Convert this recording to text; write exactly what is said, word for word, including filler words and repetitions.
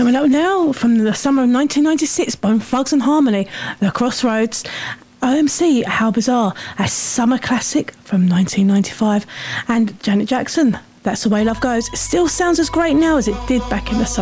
Coming up now from the summer of nineteen ninety-six, Bone Thugs and Harmony, The Crossroads. O M C, How Bizarre, a summer classic from nineteen ninety-five. And Janet Jackson, That's the Way Love Goes, still sounds as great now as it did back in the summer.